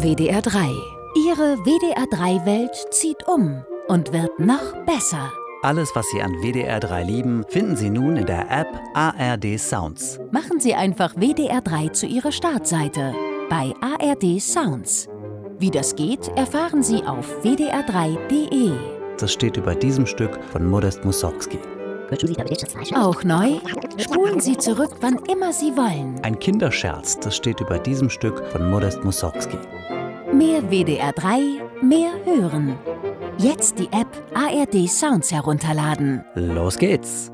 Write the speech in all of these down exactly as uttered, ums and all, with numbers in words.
W D R drei. Ihre W D R drei Welt zieht um und wird noch besser. Alles, was Sie an W D R drei lieben, finden Sie nun in der App A R D Sounds. Machen Sie einfach W D R drei zu Ihrer Startseite bei A R D Sounds. Wie das geht, erfahren Sie auf w d r drei punkt d e. Das steht über diesem Stück von Modest Mussorgsky. Auch neu? Spulen Sie zurück, wann immer Sie wollen. Ein Kinderscherz, das steht über diesem Stück von Modest Mussorgsky. Mehr W D R drei, mehr hören. Jetzt die App A R D Sounds herunterladen. Los geht's!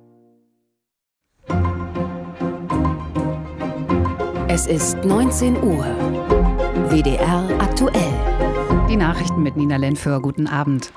Es ist neunzehn Uhr. W D R aktuell. Die Nachrichten mit Nina Lenföhr. Guten Abend.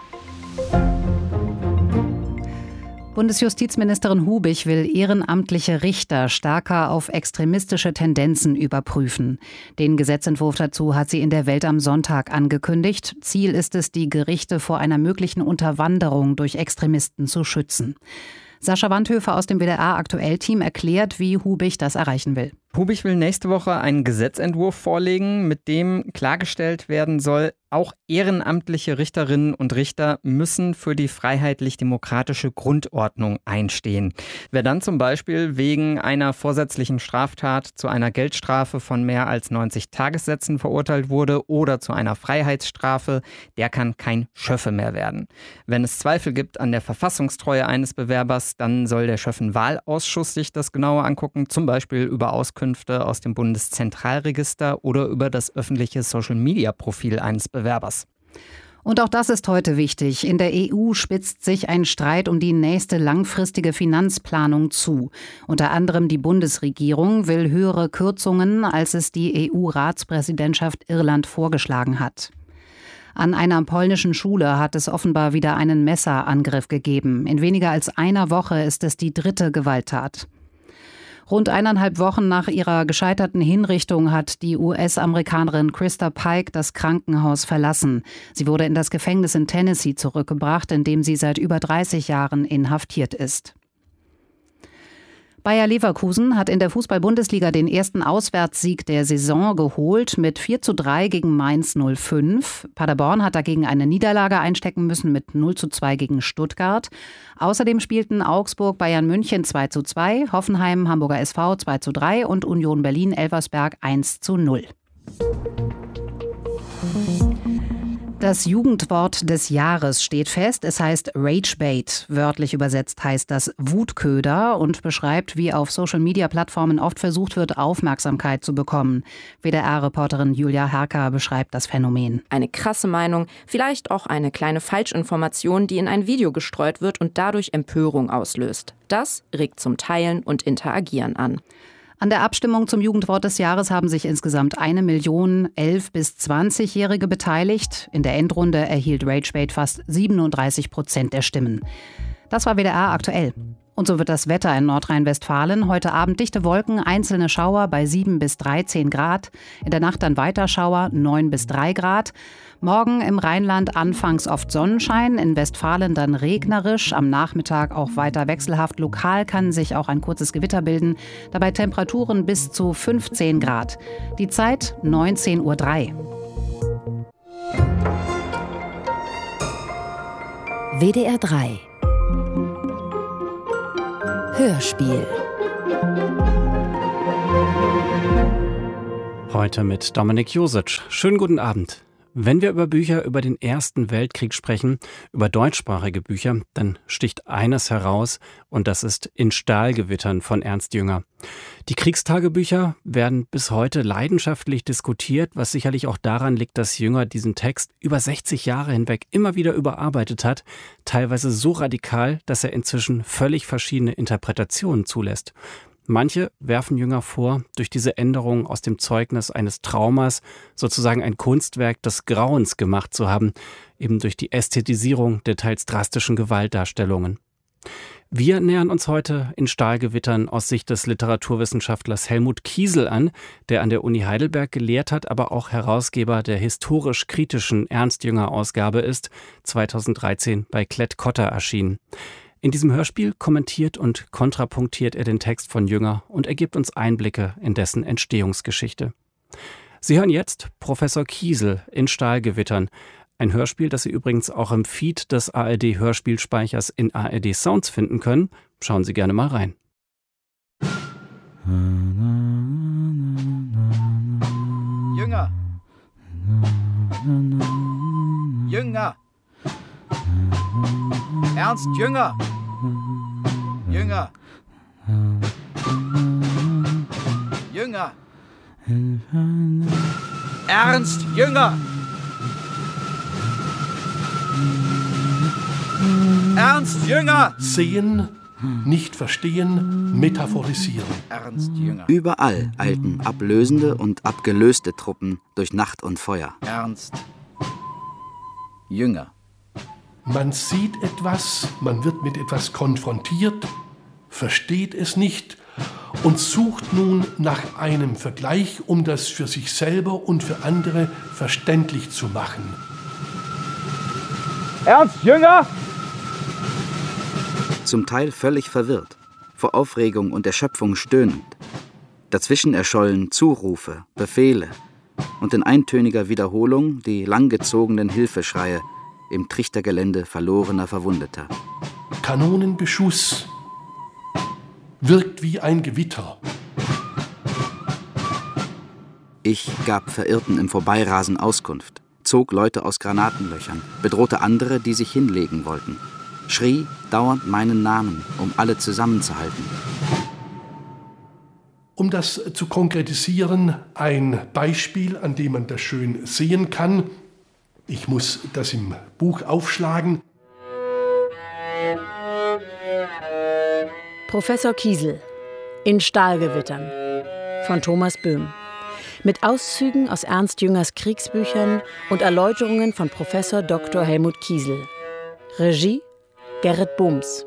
Bundesjustizministerin Hubich will ehrenamtliche Richter stärker auf extremistische Tendenzen überprüfen. Den Gesetzentwurf dazu hat sie in der Welt am Sonntag angekündigt. Ziel ist es, die Gerichte vor einer möglichen Unterwanderung durch Extremisten zu schützen. Sascha Wandhöfer aus dem W D R-Aktuell-Team erklärt, wie Hubich das erreichen will. Hubich will nächste Woche einen Gesetzentwurf vorlegen, mit dem klargestellt werden soll, auch ehrenamtliche Richterinnen und Richter müssen für die freiheitlich-demokratische Grundordnung einstehen. Wer dann zum Beispiel wegen einer vorsätzlichen Straftat zu einer Geldstrafe von mehr als neunzig Tagessätzen verurteilt wurde oder zu einer Freiheitsstrafe, der kann kein Schöffe mehr werden. Wenn es Zweifel gibt an der Verfassungstreue eines Bewerbers, dann soll der Schöffenwahlausschuss sich das genauer angucken, zum Beispiel über Auskünfte aus dem Bundeszentralregister oder über das öffentliche Social-Media-Profil eines Bewerbers. Und auch das ist heute wichtig. In der E U spitzt sich ein Streit um die nächste langfristige Finanzplanung zu. Unter anderem die Bundesregierung will höhere Kürzungen, als es die E U-Ratspräsidentschaft Irland vorgeschlagen hat. An einer polnischen Schule hat es offenbar wieder einen Messerangriff gegeben. In weniger als einer Woche ist es die dritte Gewalttat. Rund eineinhalb Wochen nach ihrer gescheiterten Hinrichtung hat die U S-Amerikanerin Krista Pike das Krankenhaus verlassen. Sie wurde in das Gefängnis in Tennessee zurückgebracht, in dem sie seit über dreißig Jahren inhaftiert ist. Bayer Leverkusen hat in der Fußball-Bundesliga den ersten Auswärtssieg der Saison geholt mit vier zu drei gegen Mainz null fünf. Paderborn hat dagegen eine Niederlage einstecken müssen mit null zu zwei gegen Stuttgart. Außerdem spielten Augsburg Bayern München zwei zu zwei, Hoffenheim Hamburger S V zwei zu drei und Union Berlin Elversberg eins zu null. Das Jugendwort des Jahres steht fest. Es heißt Ragebait. Wörtlich übersetzt heißt das Wutköder und beschreibt, wie auf Social-Media-Plattformen oft versucht wird, Aufmerksamkeit zu bekommen. W D R-Reporterin Julia Herker beschreibt das Phänomen. Eine krasse Meinung, vielleicht auch eine kleine Falschinformation, die in ein Video gestreut wird und dadurch Empörung auslöst. Das regt zum Teilen und Interagieren an. An der Abstimmung zum Jugendwort des Jahres haben sich insgesamt eine Million elf- bis zwanzigjährige beteiligt. In der Endrunde erhielt Ragebait fast siebenunddreißig Prozent der Stimmen. Das war W D R aktuell. Und so wird das Wetter in Nordrhein-Westfalen. Heute Abend dichte Wolken, einzelne Schauer bei sieben bis dreizehn Grad. In der Nacht dann weiter Schauer, neun bis drei Grad. Morgen im Rheinland anfangs oft Sonnenschein, in Westfalen dann regnerisch. Am Nachmittag auch weiter wechselhaft. Lokal kann sich auch ein kurzes Gewitter bilden. Dabei Temperaturen bis zu fünfzehn Grad. Die Zeit neunzehn Uhr drei. W D R drei Hörspiel. Heute mit Dominik Josic. Schönen guten Abend. Wenn wir über Bücher über den Ersten Weltkrieg sprechen, über deutschsprachige Bücher, dann sticht eines heraus und das ist In Stahlgewittern von Ernst Jünger. Die Kriegstagebücher werden bis heute leidenschaftlich diskutiert, was sicherlich auch daran liegt, dass Jünger diesen Text über sechzig Jahre hinweg immer wieder überarbeitet hat, teilweise so radikal, dass er inzwischen völlig verschiedene Interpretationen zulässt. Manche werfen Jünger vor, durch diese Änderung aus dem Zeugnis eines Traumas sozusagen ein Kunstwerk des Grauens gemacht zu haben, eben durch die Ästhetisierung der teils drastischen Gewaltdarstellungen. Wir nähern uns heute in Stahlgewittern aus Sicht des Literaturwissenschaftlers Helmut Kiesel an, der an der Uni Heidelberg gelehrt hat, aber auch Herausgeber der historisch-kritischen Ernst-Jünger-Ausgabe ist, zweitausenddreizehn bei Klett-Cotta erschienen. In diesem Hörspiel kommentiert und kontrapunktiert er den Text von Jünger und er gibt uns Einblicke in dessen Entstehungsgeschichte. Sie hören jetzt Professor Kiesel in Stahlgewittern. Ein Hörspiel, das Sie übrigens auch im Feed des A R D-Hörspielspeichers in A R D Sounds finden können. Schauen Sie gerne mal rein. Jünger! Jünger! Ernst Jünger! Jünger! Jünger! Ernst Jünger! Ernst Jünger! Sehen, nicht verstehen, metaphorisieren. Ernst Jünger! Überall eilten ablösende und abgelöste Truppen durch Nacht und Feuer. Ernst Jünger! Man sieht etwas, man wird mit etwas konfrontiert, versteht es nicht und sucht nun nach einem Vergleich, um das für sich selber und für andere verständlich zu machen. Ernst Jünger! Zum Teil völlig verwirrt, vor Aufregung und Erschöpfung stöhnend. Dazwischen erschollen Zurufe, Befehle und in eintöniger Wiederholung die langgezogenen Hilfeschreie im Trichtergelände verlorener Verwundeter. Kanonenbeschuss wirkt wie ein Gewitter. Ich gab Verirrten im Vorbeirasen Auskunft, zog Leute aus Granatenlöchern, bedrohte andere, die sich hinlegen wollten, schrie dauernd meinen Namen, um alle zusammenzuhalten. Um das zu konkretisieren, ein Beispiel, an dem man das schön sehen kann. Ich muss das im Buch aufschlagen. Professor Kiesel in Stahlgewittern von Thomas Böhm. Mit Auszügen aus Ernst Jüngers Kriegsbüchern und Erläuterungen von Professor Doktor Helmut Kiesel. Regie Gerrit Booms.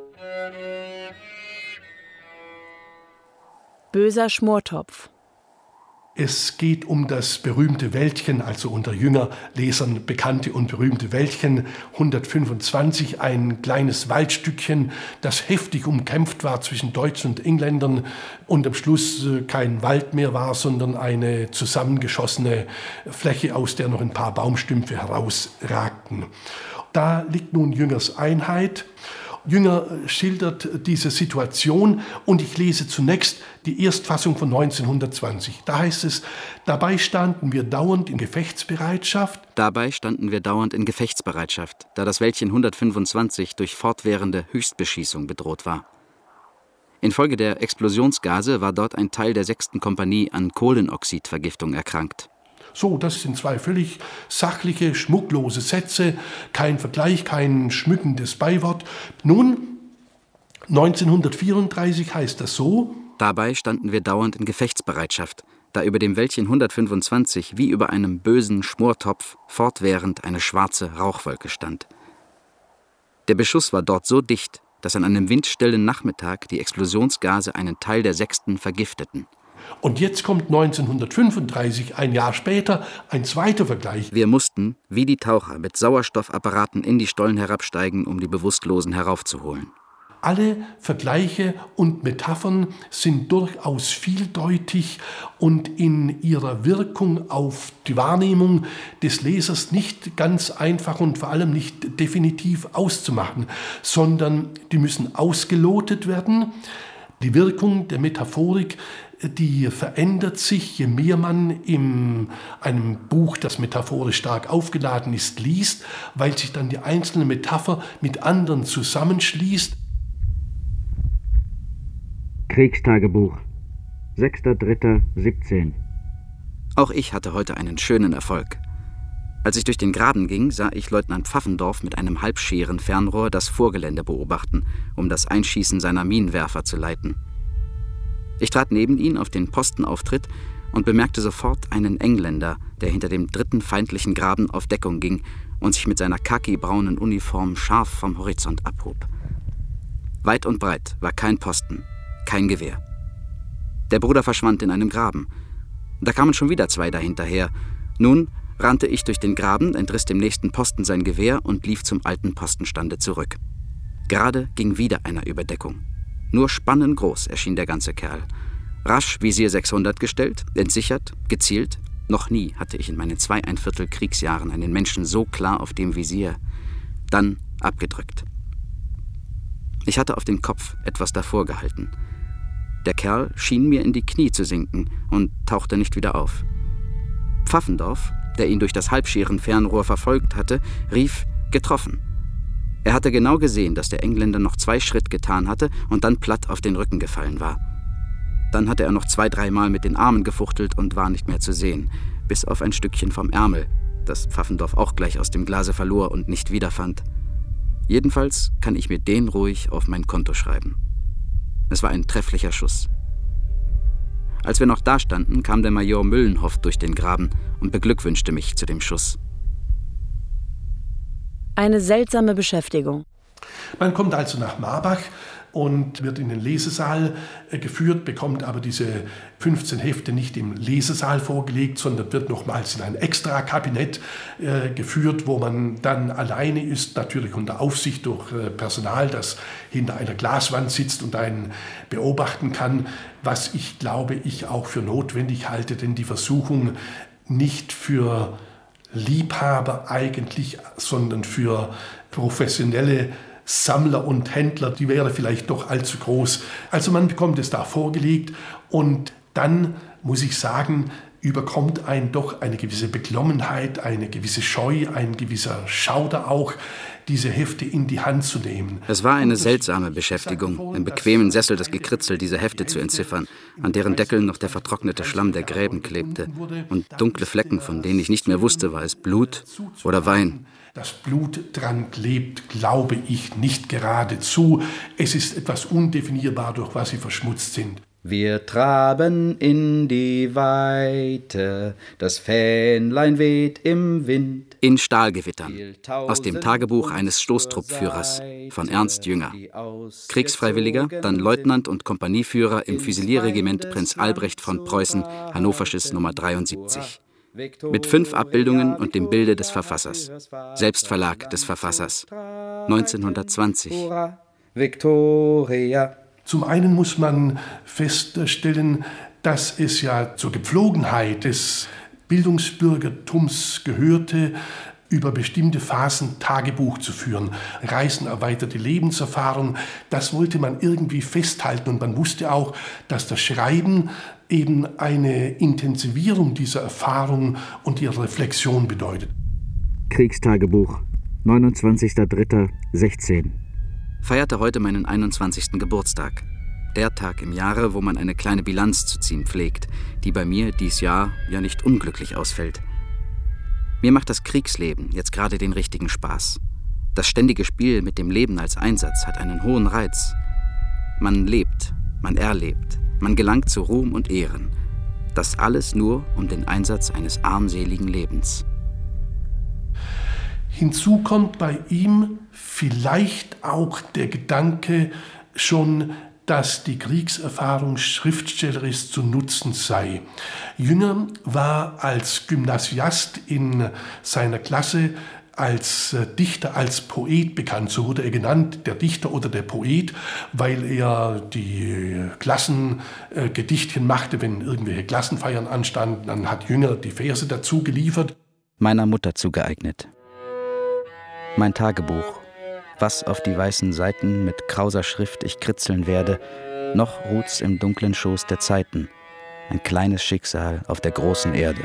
Böser Schmortopf. Es geht um das berühmte Wäldchen, also unter Jünger-Lesern bekannte und berühmte Wäldchen hundertfünfundzwanzig, ein kleines Waldstückchen, das heftig umkämpft war zwischen Deutschen und Engländern und am Schluss kein Wald mehr war, sondern eine zusammengeschossene Fläche, aus der noch ein paar Baumstümpfe herausragten. Da liegt nun Jüngers Einheit. Jünger schildert diese Situation und ich lese zunächst die Erstfassung von neunzehnhundertzwanzig. Da heißt es, dabei standen wir dauernd in Gefechtsbereitschaft. Dabei standen wir dauernd in Gefechtsbereitschaft, da das Wäldchen hundertfünfundzwanzig durch fortwährende Höchstbeschießung bedroht war. Infolge der Explosionsgase war dort ein Teil der sechsten Kompanie an Kohlenoxidvergiftung erkrankt. So, das sind zwei völlig sachliche, schmucklose Sätze, kein Vergleich, kein schmückendes Beiwort. Nun, neunzehnhundertvierunddreißig heißt das so. Dabei standen wir dauernd in Gefechtsbereitschaft, da über dem Wäldchen hundertfünfundzwanzig wie über einem bösen Schmortopf fortwährend eine schwarze Rauchwolke stand. Der Beschuss war dort so dicht, dass an einem windstillen Nachmittag die Explosionsgase einen Teil der sechsten vergifteten. Und jetzt kommt neunzehnhundertfünfunddreißig, ein Jahr später, ein zweiter Vergleich. Wir mussten, wie die Taucher, mit Sauerstoffapparaten in die Stollen herabsteigen, um die Bewusstlosen heraufzuholen. Alle Vergleiche und Metaphern sind durchaus vieldeutig und in ihrer Wirkung auf die Wahrnehmung des Lesers nicht ganz einfach und vor allem nicht definitiv auszumachen, sondern die müssen ausgelotet werden. Die Wirkung der Metaphorik, die verändert sich, je mehr man in einem Buch, das metaphorisch stark aufgeladen ist, liest, weil sich dann die einzelne Metapher mit anderen zusammenschließt. Kriegstagebuch, sechster dritter siebzehn. Auch ich hatte heute einen schönen Erfolg. Als ich durch den Graben ging, sah ich Leutnant Pfaffendorf mit einem Halbscheren-Fernrohr das Vorgelände beobachten, um das Einschießen seiner Minenwerfer zu leiten. Ich trat neben ihn auf den Postenauftritt und bemerkte sofort einen Engländer, der hinter dem dritten feindlichen Graben auf Deckung ging und sich mit seiner khaki-braunen Uniform scharf vom Horizont abhob. Weit und breit war kein Posten, kein Gewehr. Der Bruder verschwand in einem Graben. Da kamen schon wieder zwei dahinterher. Nun rannte ich durch den Graben, entriss dem nächsten Posten sein Gewehr und lief zum alten Postenstande zurück. Gerade ging wieder einer über Deckung. Nur spannengroß erschien der ganze Kerl. Rasch Visier sechshundert gestellt, entsichert, gezielt Noch nie hatte ich in meinen zweieinviertel Kriegsjahren einen Menschen so klar auf dem Visier, dann abgedrückt. Ich hatte auf den Kopf etwas davor gehalten. Der Kerl schien mir in die Knie zu sinken und tauchte nicht wieder auf. Pfaffendorf, der ihn durch das Halbscherenfernrohr verfolgt hatte, rief: »Getroffen!« Er hatte genau gesehen, dass der Engländer noch zwei Schritt getan hatte und dann platt auf den Rücken gefallen war. Dann hatte er noch zwei, dreimal mit den Armen gefuchtelt und war nicht mehr zu sehen, bis auf ein Stückchen vom Ärmel, das Pfaffendorf auch gleich aus dem Glase verlor und nicht wiederfand. Jedenfalls kann ich mir den ruhig auf mein Konto schreiben. Es war ein trefflicher Schuss. Als wir noch dastanden, kam der Major Müllenhoff durch den Graben und beglückwünschte mich zu dem Schuss. Eine seltsame Beschäftigung. Man kommt also nach Marbach und wird in den Lesesaal geführt, bekommt aber diese fünfzehn Hefte nicht im Lesesaal vorgelegt, sondern wird nochmals in ein Extra-Kabinett äh, geführt, wo man dann alleine ist, natürlich unter Aufsicht durch äh, Personal, das hinter einer Glaswand sitzt und einen beobachten kann, was ich glaube, ich auch für notwendig halte, denn die Versuchung nicht für Liebhaber eigentlich, sondern für professionelle Sammler und Händler, die wäre vielleicht doch allzu groß. Also man bekommt es da vorgelegt und dann, muss ich sagen, überkommt einen doch eine gewisse Beklommenheit, eine gewisse Scheu, ein gewisser Schauder auch, diese Hefte in die Hand zu nehmen. Es war eine seltsame Beschäftigung, im bequemen Sessel das Gekritzel dieser Hefte zu entziffern, an deren Deckeln noch der vertrocknete Schlamm der Gräben klebte und dunkle Flecken, von denen ich nicht mehr wusste, war es Blut oder Wein. Das Blut dran klebt, glaube ich, nicht geradezu. Es ist etwas undefinierbar, durch was sie verschmutzt sind. Wir traben in die Weite, das Fähnlein weht im Wind. In Stahlgewittern, aus dem Tagebuch eines Stoßtruppführers von Ernst Jünger. Kriegsfreiwilliger, dann Leutnant und Kompanieführer im Füsilierregiment Prinz Albrecht von Preußen, Hannoversches Nummer dreiundsiebzig. Mit fünf Abbildungen und dem Bilde des Verfassers. Selbstverlag des Verfassers. neunzehnhundertzwanzig. Victoria. Zum einen muss man feststellen, dass es ja zur Gepflogenheit des Bildungsbürgertums gehörte, über bestimmte Phasen Tagebuch zu führen. Reisen erweiterte Lebenserfahrung, das wollte man irgendwie festhalten. Und man wusste auch, dass das Schreiben eben eine Intensivierung dieser Erfahrung und ihrer Reflexion bedeutet. Kriegstagebuch, neunundzwanzigster dritter sechzehn. Feierte heute meinen einundzwanzigsten Geburtstag. Der Tag im Jahre, wo man eine kleine Bilanz zu ziehen pflegt, die bei mir dies Jahr ja nicht unglücklich ausfällt. Mir macht das Kriegsleben jetzt gerade den richtigen Spaß. Das ständige Spiel mit dem Leben als Einsatz hat einen hohen Reiz. Man lebt, man erlebt, man gelangt zu Ruhm und Ehren. Das alles nur um den Einsatz eines armseligen Lebens. Hinzu kommt bei ihm vielleicht auch der Gedanke schon, dass die Kriegserfahrung schriftstellerisch zu nutzen sei. Jünger war als Gymnasiast in seiner Klasse als Dichter, als Poet bekannt. So wurde er genannt, der Dichter oder der Poet, weil er die Klassengedichtchen machte, wenn irgendwelche Klassenfeiern anstanden. Dann hat Jünger die Verse dazu geliefert. Meiner Mutter zugeeignet. Mein Tagebuch. Was auf die weißen Seiten mit krauser Schrift ich kritzeln werde, noch ruht's im dunklen Schoß der Zeiten, ein kleines Schicksal auf der großen Erde.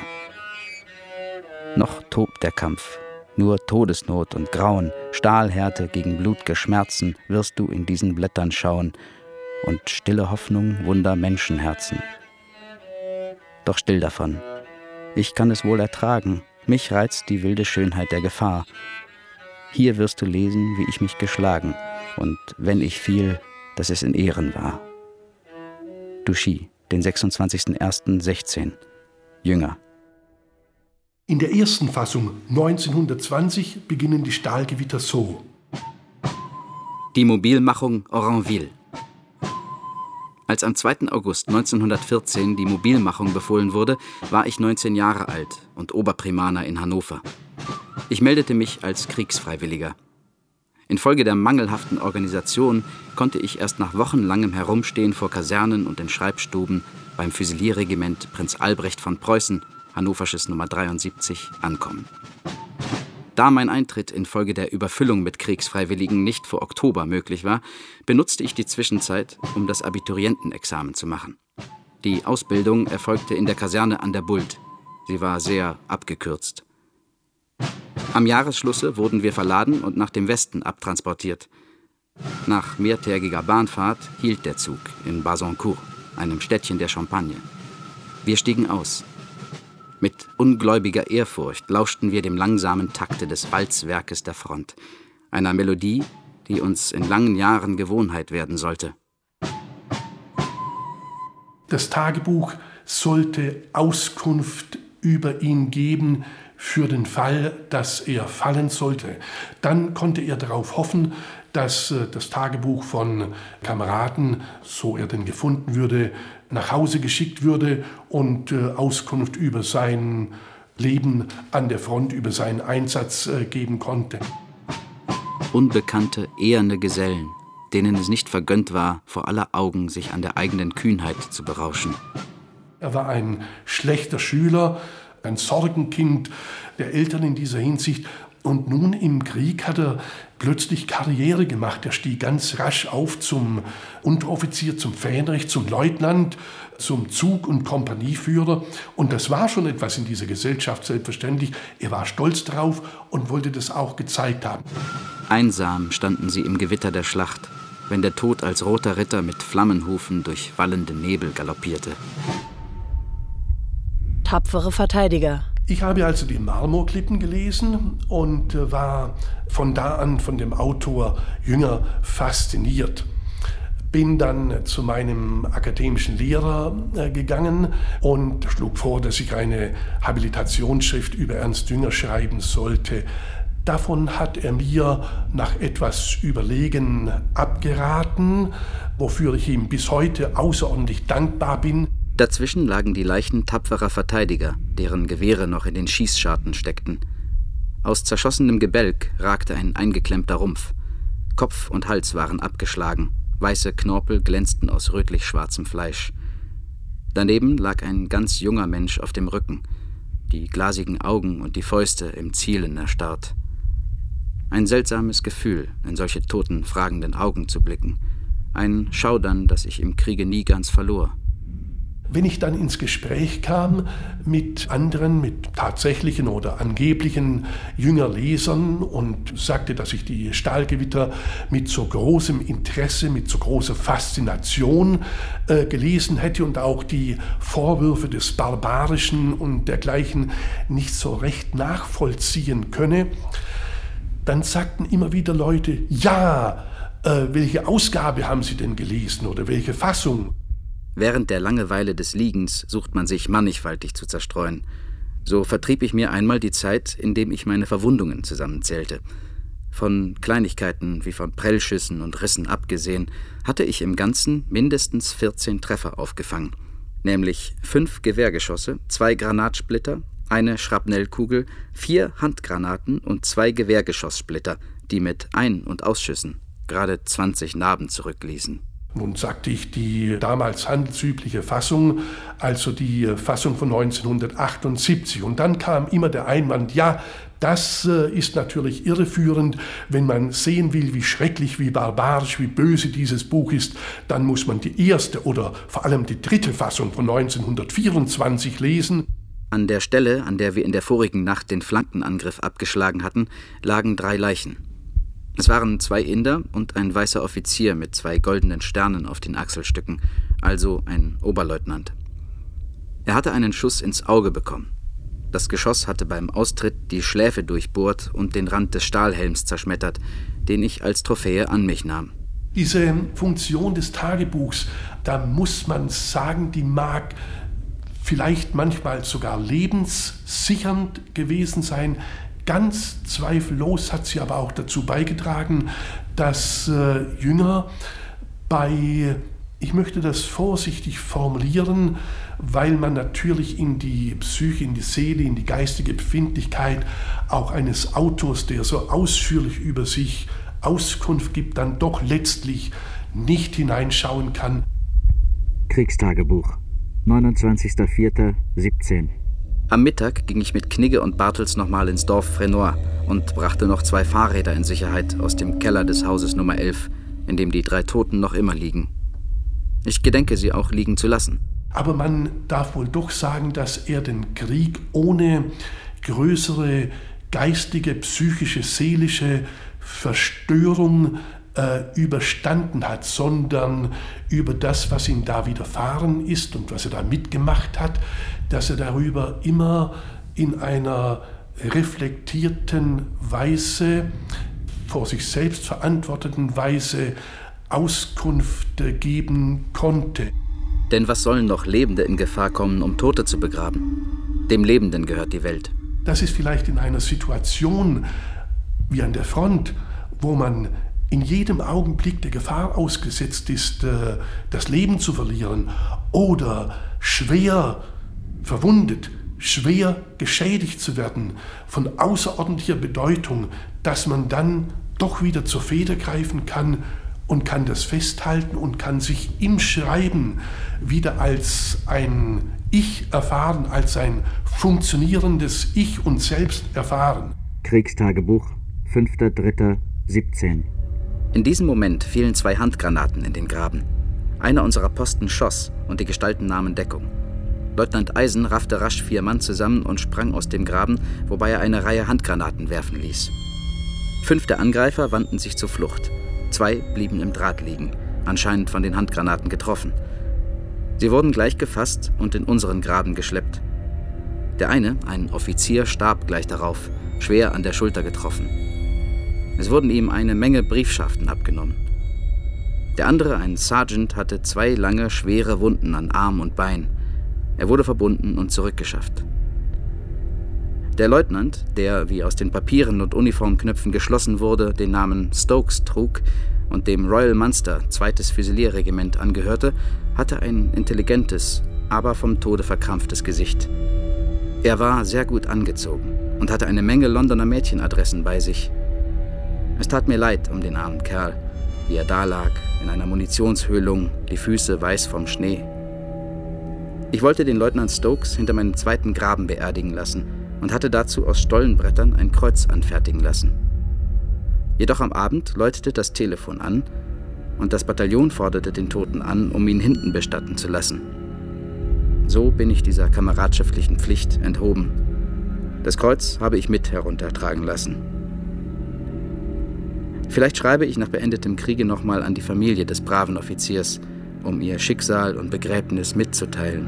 Noch tobt der Kampf, nur Todesnot und Grauen, Stahlhärte gegen blut'ge Schmerzen wirst du in diesen Blättern schauen und stille Hoffnung wunder Menschenherzen. Doch still davon, ich kann es wohl ertragen, mich reizt die wilde Schönheit der Gefahr. Hier wirst du lesen, wie ich mich geschlagen und, wenn ich fiel, dass es in Ehren war. Douchy, den sechsundzwanzigster erster sechzehn. Jünger. In der ersten Fassung neunzehnhundertzwanzig beginnen die Stahlgewitter so. Die Mobilmachung Oranville. Als am zweiten August neunzehnhundertvierzehn die Mobilmachung befohlen wurde, war ich neunzehn Jahre alt und Oberprimaner in Hannover. Ich meldete mich als Kriegsfreiwilliger. Infolge der mangelhaften Organisation konnte ich erst nach wochenlangem Herumstehen vor Kasernen und in Schreibstuben beim Füsilierregiment Prinz Albrecht von Preußen hannoversches Nummer dreiundsiebzig, ankommen. Da mein Eintritt infolge der Überfüllung mit Kriegsfreiwilligen nicht vor Oktober möglich war, benutzte ich die Zwischenzeit, um das Abiturientenexamen zu machen. Die Ausbildung erfolgte in der Kaserne an der Bult. Sie war sehr abgekürzt. Am Jahresschlusse wurden wir verladen und nach dem Westen abtransportiert. Nach mehrtägiger Bahnfahrt hielt der Zug in Bazancourt, einem Städtchen der Champagne. Wir stiegen aus. Mit ungläubiger Ehrfurcht lauschten wir dem langsamen Takte des Walzwerkes der Front, einer Melodie, die uns in langen Jahren Gewohnheit werden sollte. Das Tagebuch sollte Auskunft über ihn geben für den Fall, dass er fallen sollte. Dann konnte er darauf hoffen, dass das Tagebuch von Kameraden, so er denn gefunden würde, nach Hause geschickt würde und Auskunft über sein Leben an der Front, über seinen Einsatz geben konnte. Unbekannte, eherne Gesellen, denen es nicht vergönnt war, vor aller Augen sich an der eigenen Kühnheit zu berauschen. Er war ein schlechter Schüler, ein Sorgenkind der Eltern in dieser Hinsicht. Und nun im Krieg hat er plötzlich Karriere gemacht. Er stieg ganz rasch auf zum Unteroffizier, zum Fähnrich, zum Leutnant, zum Zug- und Kompanieführer. Und das war schon etwas in dieser Gesellschaft, selbstverständlich. Er war stolz drauf und wollte das auch gezeigt haben. Einsam standen sie im Gewitter der Schlacht, wenn der Tod als roter Ritter mit Flammenhufen durch wallende Nebel galoppierte. Tapfere Verteidiger. Ich habe also die Marmorklippen gelesen und war von da an von dem Autor Jünger fasziniert. Bin dann zu meinem akademischen Lehrer gegangen und schlug vor, dass ich eine Habilitationsschrift über Ernst Jünger schreiben sollte. Davon hat er mir nach etwas Überlegen abgeraten, wofür ich ihm bis heute außerordentlich dankbar bin. Dazwischen lagen die Leichen tapferer Verteidiger, deren Gewehre noch in den Schießscharten steckten. Aus zerschossenem Gebälk ragte ein eingeklemmter Rumpf. Kopf und Hals waren abgeschlagen, weiße Knorpel glänzten aus rötlich-schwarzem Fleisch. Daneben lag ein ganz junger Mensch auf dem Rücken, die glasigen Augen und die Fäuste im Zielen erstarrt. Ein seltsames Gefühl, in solche toten, fragenden Augen zu blicken. Ein Schaudern, das ich im Kriege nie ganz verlor. Wenn ich dann ins Gespräch kam mit anderen, mit tatsächlichen oder angeblichen Jüngerlesern und sagte, dass ich die Stahlgewitter mit so großem Interesse, mit so großer Faszination äh, gelesen hätte und auch die Vorwürfe des Barbarischen und dergleichen nicht so recht nachvollziehen könne, dann sagten immer wieder Leute, ja, äh, welche Ausgabe haben Sie denn gelesen oder welche Fassung? Während der Langeweile des Liegens sucht man sich mannigfaltig zu zerstreuen. So vertrieb ich mir einmal die Zeit, indem ich meine Verwundungen zusammenzählte. Von Kleinigkeiten wie von Prellschüssen und Rissen abgesehen, hatte ich im Ganzen mindestens vierzehn Treffer aufgefangen. Nämlich fünf Gewehrgeschosse, zwei Granatsplitter, eine Schrapnellkugel, vier Handgranaten und zwei Gewehrgeschosssplitter, die mit Ein- und Ausschüssen gerade zwanzig Narben zurückließen. Nun sagte ich die damals handelsübliche Fassung, also die Fassung von neunzehnhundertachtundsiebzig. Und dann kam immer der Einwand, ja, das ist natürlich irreführend. Wenn man sehen will, wie schrecklich, wie barbarisch, wie böse dieses Buch ist, dann muss man die erste oder vor allem die dritte Fassung von neunzehnhundertvierundzwanzig lesen. An der Stelle, an der wir in der vorigen Nacht den Flankenangriff abgeschlagen hatten, lagen drei Leichen. Es waren zwei Inder und ein weißer Offizier mit zwei goldenen Sternen auf den Achselstücken, also ein Oberleutnant. Er hatte einen Schuss ins Auge bekommen. Das Geschoss hatte beim Austritt die Schläfe durchbohrt und den Rand des Stahlhelms zerschmettert, den ich als Trophäe an mich nahm. Diese Funktion des Tagebuchs, da muss man sagen, die mag vielleicht manchmal sogar lebenssichernd gewesen sein. Ganz zweifellos hat sie aber auch dazu beigetragen, dass äh, Jünger bei, ich möchte das vorsichtig formulieren, weil man natürlich in die Psyche, in die Seele, in die geistige Befindlichkeit auch eines Autors, der so ausführlich über sich Auskunft gibt, dann doch letztlich nicht hineinschauen kann. Kriegstagebuch, neunundzwanzigster vierter siebzehn. Am Mittag ging ich mit Knigge und Bartels nochmal ins Dorf Frenois und brachte noch zwei Fahrräder in Sicherheit aus dem Keller des Hauses Nummer elf, in dem die drei Toten noch immer liegen. Ich gedenke, sie auch liegen zu lassen. Aber man darf wohl doch sagen, dass er den Krieg ohne größere geistige, psychische, seelische Verstörung äh, überstanden hat, sondern über das, was ihm da widerfahren ist und was er da mitgemacht hat, dass er darüber immer in einer reflektierten Weise, vor sich selbst verantworteten Weise Auskunft geben konnte. Denn was sollen noch Lebende in Gefahr kommen, um Tote zu begraben? Dem Lebenden gehört die Welt. Das ist vielleicht in einer Situation wie an der Front, wo man in jedem Augenblick der Gefahr ausgesetzt ist, das Leben zu verlieren oder schwer verwundet, schwer geschädigt zu werden, von außerordentlicher Bedeutung, dass man dann doch wieder zur Feder greifen kann und kann das festhalten und kann sich im Schreiben wieder als ein Ich erfahren, als ein funktionierendes Ich und Selbst erfahren. Kriegstagebuch, fünfter dritter siebzehn. In diesem Moment fielen zwei Handgranaten in den Graben. Einer unserer Posten schoss und die Gestalten nahmen Deckung. Leutnant Eisen raffte rasch vier Mann zusammen und sprang aus dem Graben, wobei er eine Reihe Handgranaten werfen ließ. Fünf der Angreifer wandten sich zur Flucht. Zwei blieben im Draht liegen, anscheinend von den Handgranaten getroffen. Sie wurden gleich gefasst und in unseren Graben geschleppt. Der eine, ein Offizier, starb gleich darauf, schwer an der Schulter getroffen. Es wurden ihm eine Menge Briefschaften abgenommen. Der andere, ein Sergeant, hatte zwei lange, schwere Wunden an Arm und Bein. Er wurde verbunden und zurückgeschafft. Der Leutnant, der, wie aus den Papieren und Uniformknöpfen geschlossen wurde, den Namen Stokes trug und dem Royal Munster, zweites Füsilierregiment, angehörte, hatte ein intelligentes, aber vom Tode verkrampftes Gesicht. Er war sehr gut angezogen und hatte eine Menge Londoner Mädchenadressen bei sich. Es tat mir leid um den armen Kerl, wie er da lag, in einer Munitionshöhlung, die Füße weiß vom Schnee. Ich wollte den Leutnant Stokes hinter meinem zweiten Graben beerdigen lassen und hatte dazu aus Stollenbrettern ein Kreuz anfertigen lassen. Jedoch am Abend läutete das Telefon an und das Bataillon forderte den Toten an, um ihn hinten bestatten zu lassen. So bin ich dieser kameradschaftlichen Pflicht enthoben. Das Kreuz habe ich mit heruntertragen lassen. Vielleicht schreibe ich nach beendetem Kriege nochmal an die Familie des braven Offiziers, um ihr Schicksal und Begräbnis mitzuteilen.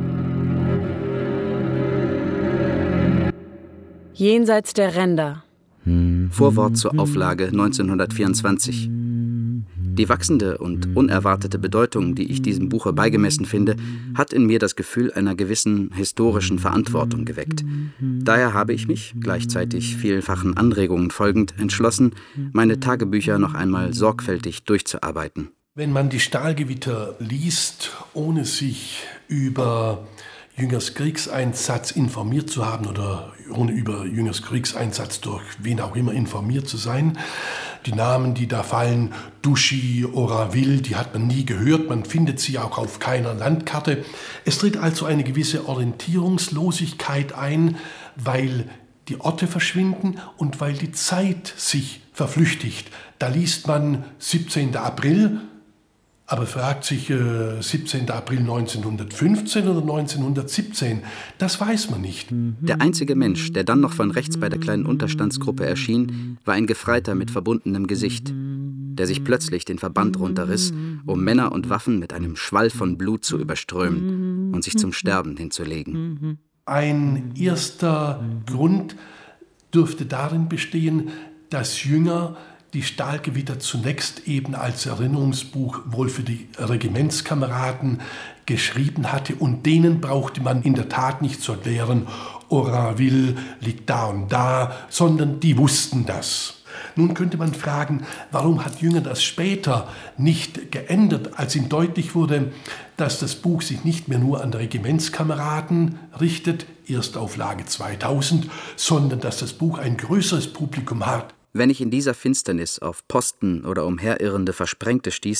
Jenseits der Ränder. Vorwort zur Auflage neunzehnhundertvierundzwanzig. Die wachsende und unerwartete Bedeutung, die ich diesem Buche beigemessen finde, hat in mir das Gefühl einer gewissen historischen Verantwortung geweckt. Daher habe ich mich, gleichzeitig vielfachen Anregungen folgend, entschlossen, meine Tagebücher noch einmal sorgfältig durchzuarbeiten. Wenn man die Stahlgewitter liest, ohne sich über Jüngers Kriegseinsatz informiert zu haben oder ohne über Jüngers Kriegseinsatz durch wen auch immer informiert zu sein. Die Namen, die da fallen, Douchy, Oraville, die hat man nie gehört, man findet sie auch auf keiner Landkarte. Es tritt also eine gewisse Orientierungslosigkeit ein, weil die Orte verschwinden und weil die Zeit sich verflüchtigt. Da liest man siebzehnten April, aber fragt sich äh, siebzehnten April neunzehnhundertfünfzehn oder neunzehnhundertsiebzehn, das weiß man nicht. Der einzige Mensch, der dann noch von rechts bei der kleinen Unterstandsgruppe erschien, war ein Gefreiter mit verbundenem Gesicht, der sich plötzlich den Verband runterriss, um Männer und Waffen mit einem Schwall von Blut zu überströmen und sich zum Sterben hinzulegen. Ein erster Grund dürfte darin bestehen, dass Jünger die Stahlgewitter zunächst eben als Erinnerungsbuch wohl für die Regimentskameraden geschrieben hatte und denen brauchte man in der Tat nicht zu erklären, Oraville liegt da und da, sondern die wussten das. Nun könnte man fragen, warum hat Jünger das später nicht geändert, als ihm deutlich wurde, dass das Buch sich nicht mehr nur an Regimentskameraden richtet, Erstauflage zweitausend, sondern dass das Buch ein größeres Publikum hat. Wenn ich in dieser Finsternis auf Posten oder Umherirrende Versprengte stieß,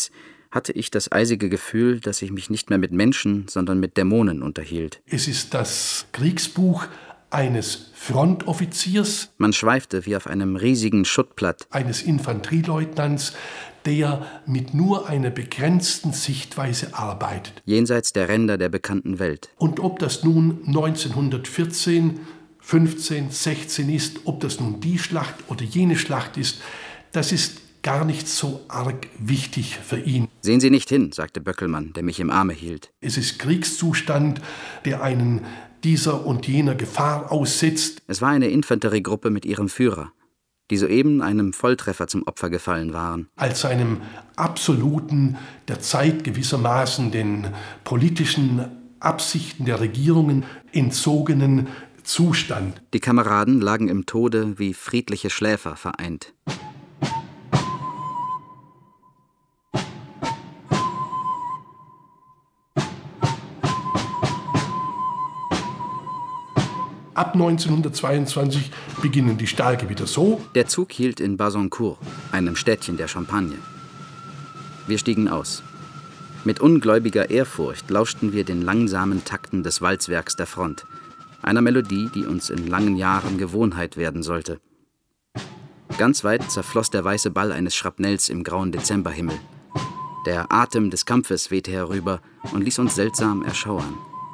hatte ich das eisige Gefühl, dass ich mich nicht mehr mit Menschen, sondern mit Dämonen unterhielt. Es ist das Kriegsbuch eines Frontoffiziers. Man schweifte wie auf einem riesigen Schuttplatt. Eines Infanterieleutnants, der mit nur einer begrenzten Sichtweise arbeitet. Jenseits der Ränder der bekannten Welt. Und ob das nun neunzehnhundertvierzehn, fünfzehn, sechzehn ist, ob das nun die Schlacht oder jene Schlacht ist, das ist gar nicht so arg wichtig für ihn. Sehen Sie nicht hin, sagte Böckelmann, der mich im Arme hielt. Es ist Kriegszustand, der einen dieser und jener Gefahr aussetzt. Es war eine Infanteriegruppe mit ihrem Führer, die soeben einem Volltreffer zum Opfer gefallen waren. Als einem absoluten, der Zeit gewissermaßen den politischen Absichten der Regierungen entzogenen Zustand. Die Kameraden lagen im Tode wie friedliche Schläfer vereint. Ab neunzehnhundertzweiundzwanzig beginnen die Stahlgewitter so. Der Zug hielt in Bazancourt, einem Städtchen der Champagne. Wir stiegen aus. Mit ungläubiger Ehrfurcht lauschten wir den langsamen Takten des Walzwerks der Front, einer Melodie, die uns in langen Jahren Gewohnheit werden sollte. Ganz weit zerfloss der weiße Ball eines Schrapnells im grauen Dezemberhimmel. Der Atem des Kampfes wehte herüber und ließ uns seltsam erschauern.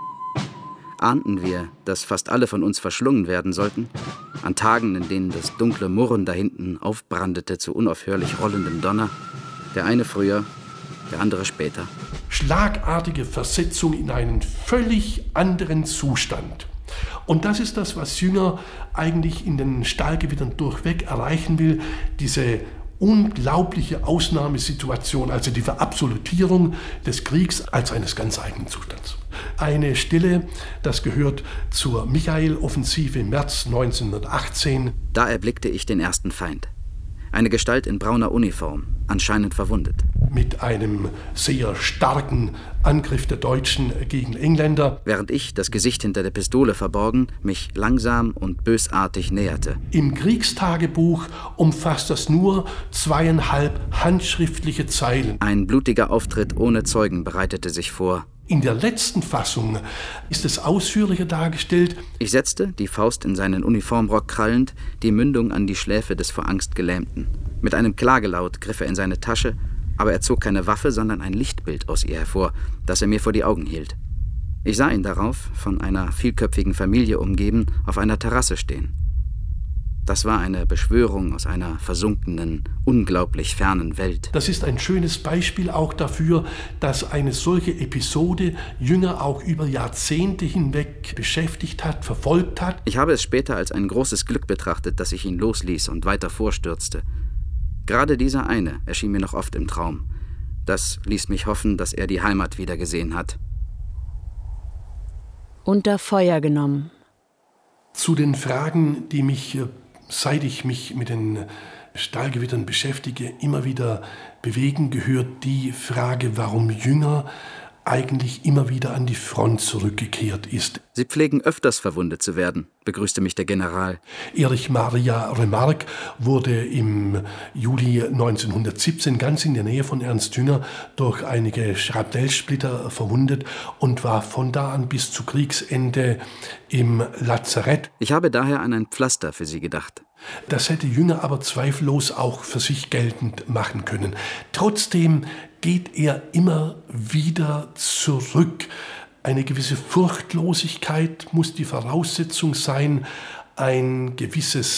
Ahnten wir, dass fast alle von uns verschlungen werden sollten, an Tagen, in denen das dunkle Murren da hinten aufbrandete zu unaufhörlich rollendem Donner, der eine früher, der andere später. Schlagartige Versetzung in einen völlig anderen Zustand. Und das ist das, was Jünger eigentlich in den Stahlgewittern durchweg erreichen will, diese unglaubliche Ausnahmesituation, also die Verabsolutierung des Kriegs als eines ganz eigenen Zustands. Eine Stelle, das gehört zur Michael-Offensive im März neunzehnhundertachtzehn. Da erblickte ich den ersten Feind. Eine Gestalt in brauner Uniform, anscheinend verwundet. Mit einem sehr starken Angriff der Deutschen gegen Engländer. Während ich, das Gesicht hinter der Pistole verborgen, mich langsam und bösartig näherte. Im Kriegstagebuch umfasst das nur zweieinhalb handschriftliche Zeilen. Ein blutiger Auftritt ohne Zeugen bereitete sich vor. In der letzten Fassung ist es ausführlicher dargestellt. Ich setzte, die Faust in seinen Uniformrock krallend, die Mündung an die Schläfe des vor Angst Gelähmten. Mit einem Klagelaut griff er in seine Tasche, aber er zog keine Waffe, sondern ein Lichtbild aus ihr hervor, das er mir vor die Augen hielt. Ich sah ihn darauf, von einer vielköpfigen Familie umgeben, auf einer Terrasse stehen. Das war eine Beschwörung aus einer versunkenen, unglaublich fernen Welt. Das ist ein schönes Beispiel auch dafür, dass eine solche Episode Jünger auch über Jahrzehnte hinweg beschäftigt hat, verfolgt hat. Ich habe es später als ein großes Glück betrachtet, dass ich ihn losließ und weiter vorstürzte. Gerade dieser eine erschien mir noch oft im Traum. Das ließ mich hoffen, dass er die Heimat wieder gesehen hat. Unter Feuer genommen. Zu den Fragen, die mich, seit ich mich mit den Stahlgewittern beschäftige, immer wieder bewegen, gehört die Frage, warum Jünger eigentlich immer wieder an die Front zurückgekehrt ist. Sie pflegen öfters verwundet zu werden, begrüßte mich der General. Erich Maria Remarque wurde im Juli neunzehnhundertsiebzehn ganz in der Nähe von Ernst Jünger durch einige Schrapnellsplitter verwundet und war von da an bis zu Kriegsende im Lazarett. Ich habe daher an ein Pflaster für Sie gedacht. Das hätte Jünger aber zweifellos auch für sich geltend machen können. Trotzdem geht er immer wieder zurück. Eine gewisse Furchtlosigkeit muss die Voraussetzung sein, ein gewisses